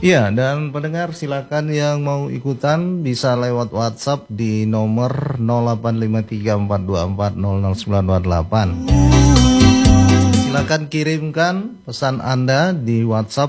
Iya, dan pendengar silakan yang mau ikutan bisa lewat WhatsApp di nomor 085344000948. Silakan kirimkan pesan Anda di WhatsApp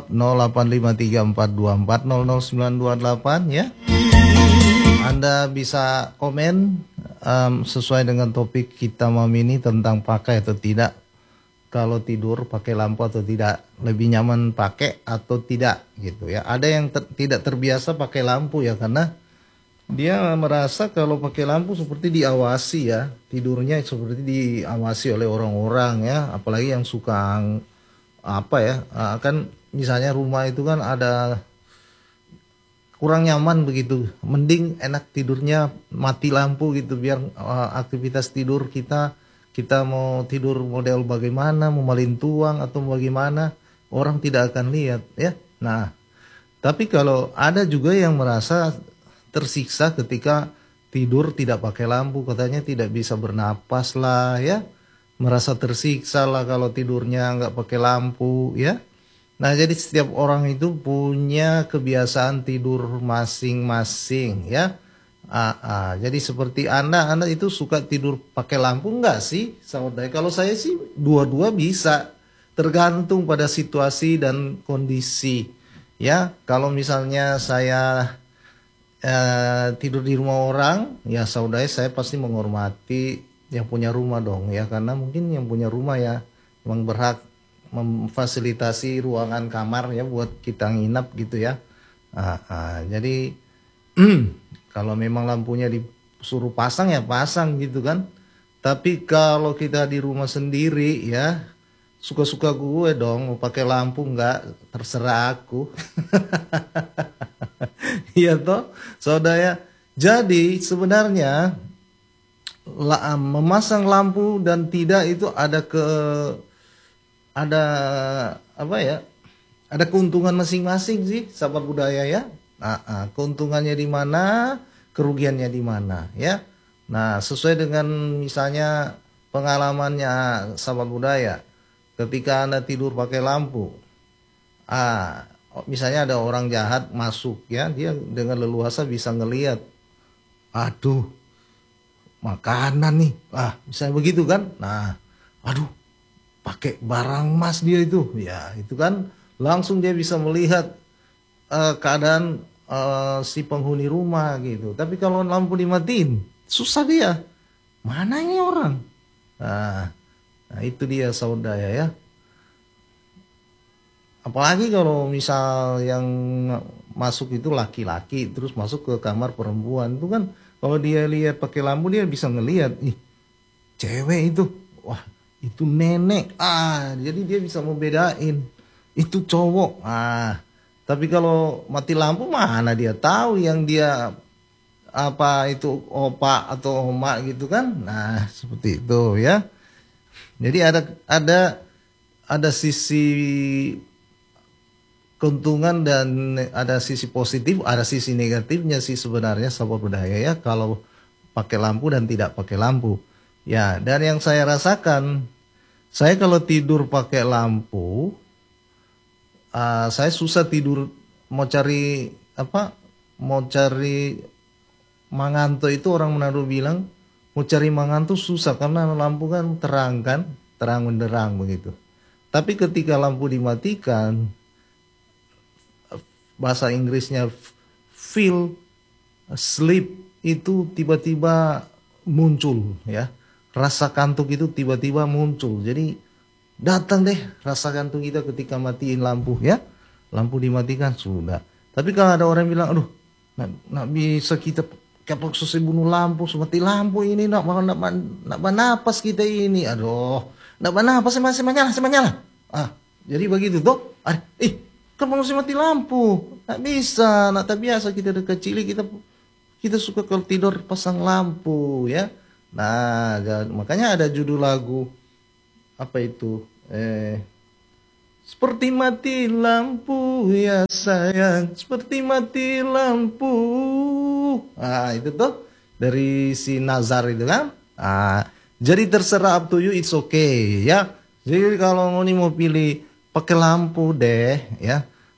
085344200928 ya. Anda bisa komen sesuai dengan topik kita malam ini tentang pakai atau tidak. Kalau tidur pakai lampu atau tidak, lebih nyaman pakai atau tidak gitu ya. Ada yang tidak terbiasa pakai lampu ya, karena dia merasa kalau pakai lampu seperti diawasi ya, tidurnya seperti diawasi oleh orang-orang ya, apalagi yang suka apa ya, kan misalnya rumah itu kan ada kurang nyaman begitu, mending enak tidurnya mati lampu gitu, biar aktivitas tidur kita mau tidur model bagaimana, mau malintuang atau bagaimana, orang tidak akan lihat ya. Nah, tapi kalau ada juga yang merasa tersiksa ketika tidur tidak pakai lampu, katanya tidak bisa bernapas lah ya, merasa tersiksa lah kalau tidurnya nggak pakai lampu ya. Nah, jadi setiap orang itu punya kebiasaan tidur masing-masing ya. Jadi seperti Anda itu suka tidur pakai lampu enggak sih, saudara? Kalau saya sih dua-dua bisa, tergantung pada situasi dan kondisi. Ya, kalau misalnya saya tidur di rumah orang, ya saudara, saya pasti menghormati yang punya rumah dong ya, karena mungkin yang punya rumah ya memang berhak memfasilitasi ruangan kamar ya buat kita nginap gitu ya. Jadi kalau memang lampunya disuruh pasang ya pasang gitu kan. Tapi kalau kita di rumah sendiri ya, suka-suka gue dong, mau pakai lampu nggak, terserah aku. Iya toh, saudara. Jadi sebenarnya memasang lampu dan tidak itu ada apa ya? Ada keuntungan masing-masing sih, sahabat budaya ya. Keuntungannya di mana, kerugiannya di mana ya. Nah, sesuai dengan misalnya pengalamannya sahabat budaya, ketika Anda tidur pakai lampu, misalnya ada orang jahat masuk ya, dia dengan leluasa bisa ngelihat, aduh, makanan nih, misalnya begitu kan. Nah, aduh, pakai barang emas dia itu, ya itu kan langsung dia bisa melihat keadaan si penghuni rumah gitu. Tapi kalau lampu dimatiin, susah dia. Mana ini orang? Nah, itu dia saudara ya. Apalagi kalau misal yang masuk itu laki-laki, terus masuk ke kamar perempuan, itu kan kalau dia lihat pakai lampu dia bisa ngelihat, ih, cewek itu, wah itu nenek, jadi dia bisa membedain itu cowok. Tapi kalau mati lampu mana dia tahu yang dia apa itu opa atau oma gitu kan. Nah, seperti itu ya. Jadi ada sisi keuntungan dan ada sisi positif, ada sisi negatifnya sih sebenarnya sahabat budaya ya, kalau pakai lampu dan tidak pakai lampu. Ya, dan yang saya rasakan, saya kalau tidur pakai lampu, saya susah tidur, mau cari apa? Mau cari manganto itu orang Manado bilang, mau cari manganto susah karena lampu kan, terang benderang begitu. Tapi ketika lampu dimatikan, bahasa Inggrisnya feel sleep itu tiba-tiba muncul ya. Rasa kantuk itu tiba-tiba muncul. Jadi datang deh rasa kantuk kita ketika matiin lampu ya. Lampu dimatikan sudah. Tapi kalau ada orang bilang, aduh, nak bisa kita kapak selesai bunuh lampu, mati lampu ini nak napas kita ini. Aduh, nak napas masih menyala. Jadi begitu toh. Kan masih mati lampu, nggak bisa, nggak terbiasa kita dari kecil kita suka kalau tidur pasang lampu ya. Nah, makanya ada judul lagu apa itu? Seperti mati lampu ya sayang, seperti mati lampu. Itu tuh dari si Nazar itu kan. Jadi terserah, up to you, it's okay ya. Jadi kalau mau pilih pakai lampu deh ya.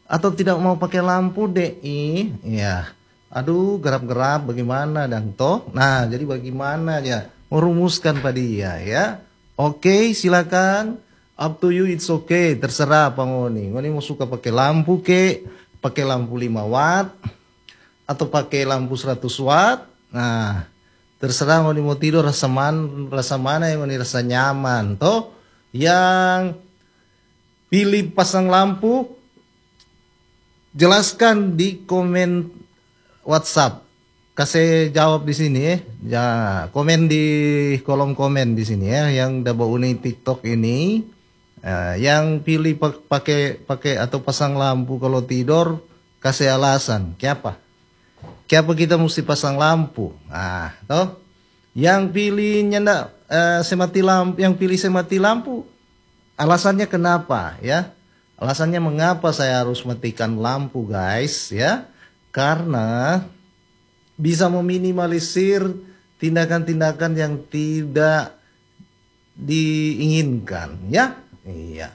atau tidak mau pakai lampu DI, ya. Aduh, gerap-gerap bagaimana dan toh? Nah, jadi bagaimana ya? Merumuskan Pak dia ya. Oke, silakan. Up to you, it's okay. Terserah Pak Ngoni. Ngoni mau suka pakai lampu ke, pakai lampu 5 watt atau pakai lampu 100 watt. Nah, terserah Ngoni mau tidur rasa mana yang Ngoni rasa nyaman. Toh, yang pilih pasang lampu jelaskan di komen WhatsApp. Kasih jawab di sini ya. Ya, komen di kolom komen di sini ya. Yang udah uni TikTok ini, yang pilih pakai atau pasang lampu kalau tidur, kasih alasan. Kenapa? Kenapa kita mesti pasang lampu? Nah, toh. Yang pilihnya enggak semati lampu, yang pilih semati lampu, alasannya kenapa ya? Alasannya mengapa saya harus matikan lampu guys ya? Karena bisa meminimalisir tindakan-tindakan yang tidak diinginkan ya. Iya.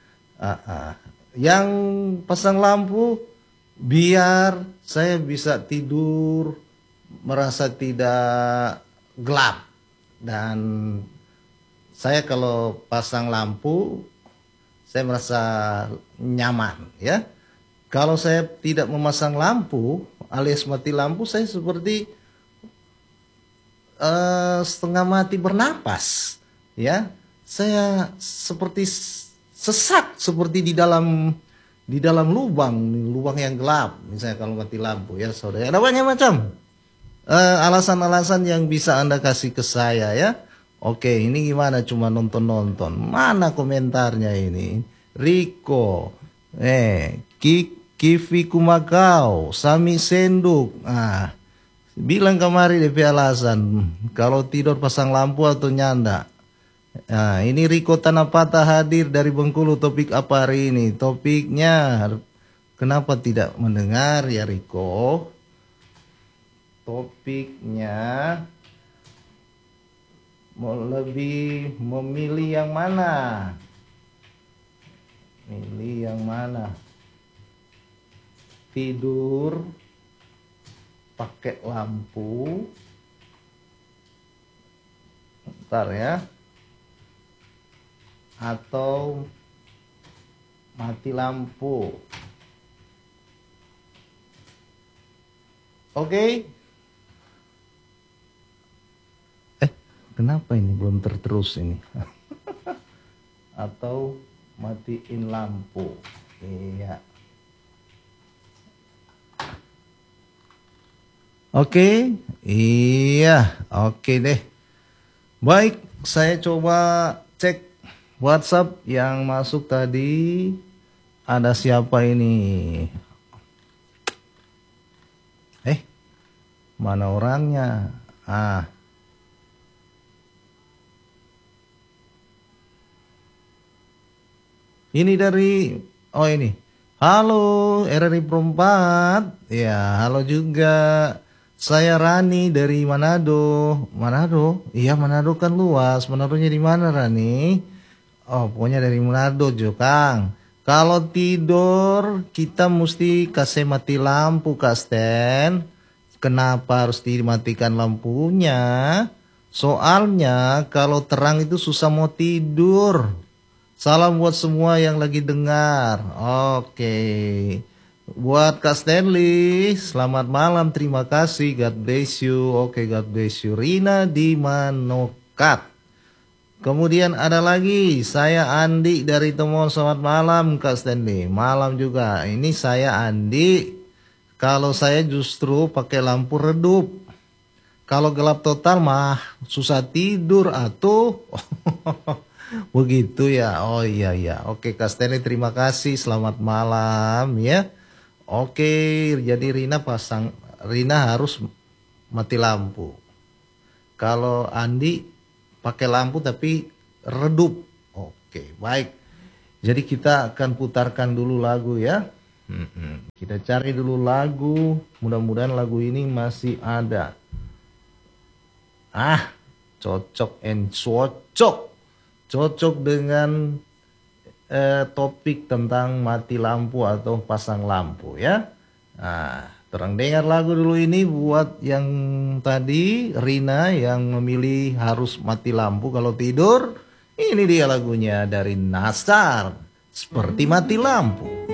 Yang pasang lampu biar saya bisa tidur merasa tidak gelap, dan saya kalau pasang lampu saya merasa nyaman ya. Kalau saya tidak memasang lampu alias mati lampu, saya seperti setengah mati bernapas ya. Saya seperti sesak, seperti di dalam lubang yang gelap misalnya kalau mati lampu ya saudara. Ada banyak macam alasan-alasan yang bisa Anda kasih ke saya ya. Oke, ini gimana cuma nonton-nonton? Mana komentarnya ini? Riko, Kivi Kumakau, Sami Senduk. Bilang kemari DP alasan kalau tidur pasang lampu atau nyanda. Nah, ini Riko Tanapata hadir dari Bengkulu. Topik apa hari ini? Topiknya kenapa tidak mendengar ya Riko? Topiknya mau lebih memilih yang mana? Milih yang mana? Tidur pakai lampu. Bentar ya. Atau mati lampu. Oke. Kenapa ini belum terterus ini? Atau matiin lampu. Iya. Oke. Iya, oke deh. Baik, saya coba cek WhatsApp yang masuk tadi. Ada siapa ini? Mana orangnya? Ini dari, oh ini. Halo RRI Perempat. Ya, halo juga. Saya Rani dari Manado. Manado? Iya, Manado kan luas. Manadonya di mana Rani? Oh, pokoknya dari Manado Jo, Kang. Kalau tidur kita mesti kasih mati lampu, Kak Sten. Kenapa harus dimatikan lampunya? Soalnya kalau terang itu susah mau tidur. Salam buat semua yang lagi dengar. Oke. Buat Kak Stanley, selamat malam. Terima kasih. God bless you. Oke, God bless you. Rina di Manokat. Kemudian ada lagi, saya Andi dari Temon. Selamat malam Kak Stanley. Malam juga. Ini saya Andi. Kalau saya justru pakai lampu redup. Kalau gelap total mah susah tidur atuh. Begitu ya. Oh iya iya. Oke Kak Stanley, terima kasih. Selamat malam ya. Oke, jadi Rina harus mati lampu. Kalau Andi pakai lampu tapi redup. Oke, baik. Jadi kita akan putarkan dulu lagu ya. Kita cari dulu lagu. Mudah-mudahan lagu ini masih ada. Cocok and cocok. Cocok dengan topik tentang mati lampu atau pasang lampu ya. Nah, terang dengar lagu dulu ini buat yang tadi Rina yang memilih harus mati lampu kalau tidur. Ini dia lagunya dari Nasar, Seperti Mati Lampu.